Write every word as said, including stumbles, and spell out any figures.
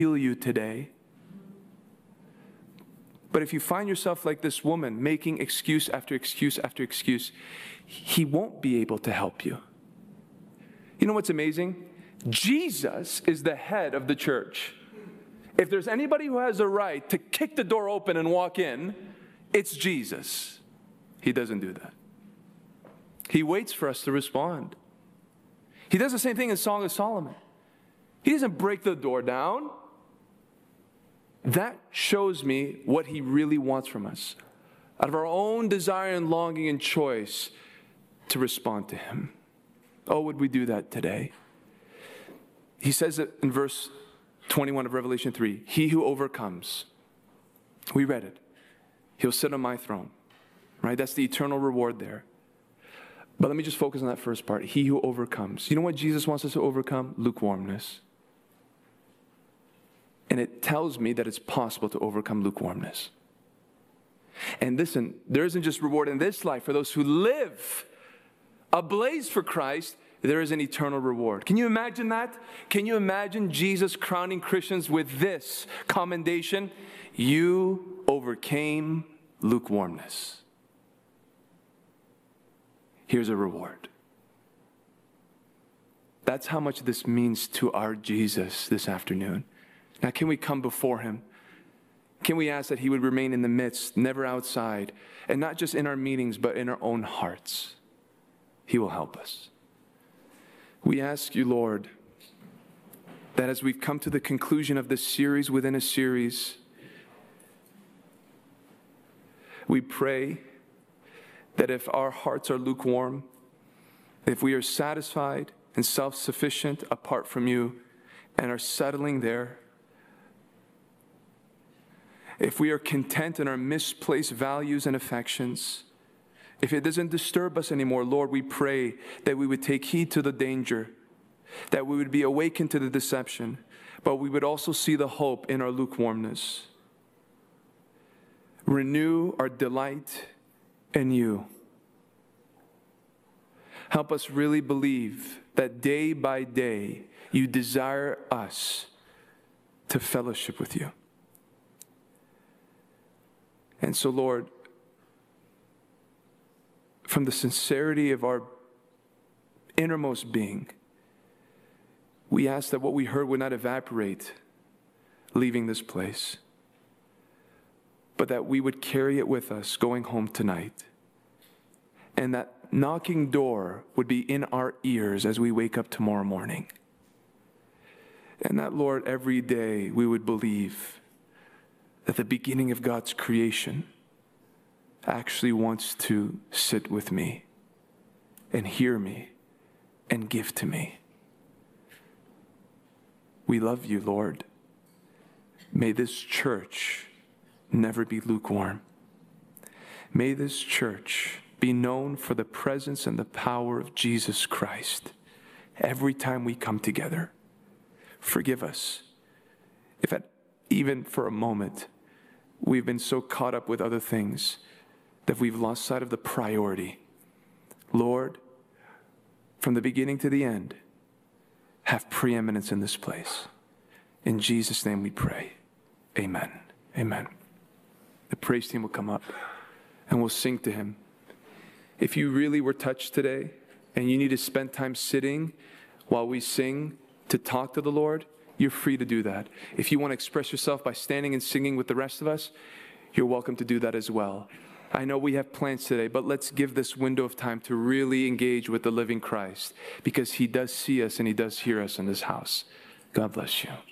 heal you today. But if you find yourself like this woman, making excuse after excuse after excuse, he won't be able to help you. You know what's amazing? Jesus is the head of the church. If there's anybody who has a right to kick the door open and walk in, it's Jesus. He doesn't do that. He waits for us to respond. He does the same thing in Song of Solomon. He doesn't break the door down. That shows me what he really wants from us. Out of our own desire and longing and choice to respond to him. Oh, would we do that today? He says it in verse twenty-one of Revelation three. He who overcomes. We read it. He'll sit on my throne. Right? That's the eternal reward there. But let me just focus on that first part. He who overcomes. You know what Jesus wants us to overcome? Lukewarmness. And it tells me that it's possible to overcome lukewarmness. And listen, there isn't just reward in this life for those who live ablaze for Christ. There is an eternal reward. Can you imagine that? Can you imagine Jesus crowning Christians with this commendation? You overcame lukewarmness. Here's a reward. That's how much this means to our Jesus this afternoon. Now, can we come before him? Can we ask that he would remain in the midst, never outside, and not just in our meetings, but in our own hearts? He will help us. We ask you, Lord, that as we've come to the conclusion of this series within a series, we pray that if our hearts are lukewarm, if we are satisfied and self-sufficient apart from you and are settling there, if we are content in our misplaced values and affections, if it doesn't disturb us anymore, Lord, we pray that we would take heed to the danger, that we would be awakened to the deception, but we would also see the hope in our lukewarmness. Renew our delight in you. Help us really believe that day by day you desire us to fellowship with you. And so, Lord, from the sincerity of our innermost being, we ask that what we heard would not evaporate leaving this place, but that we would carry it with us going home tonight, and that knocking door would be in our ears as we wake up tomorrow morning. And that, Lord, every day we would believe that the beginning of God's creation actually wants to sit with me and hear me and give to me. We love you, Lord. May this church never be lukewarm. May this church be known for the presence and the power of Jesus Christ every time we come together. Forgive us if at even for a moment we've been so caught up with other things that we've lost sight of the priority. Lord, from the beginning to the end, have preeminence in this place. In Jesus' name we pray. Amen. Amen. The praise team will come up and we'll sing to him. If you really were touched today and you need to spend time sitting while we sing to talk to the Lord, you're free to do that. If you want to express yourself by standing and singing with the rest of us, you're welcome to do that as well. I know we have plans today, but let's give this window of time to really engage with the living Christ, because he does see us and he does hear us in this house. God bless you.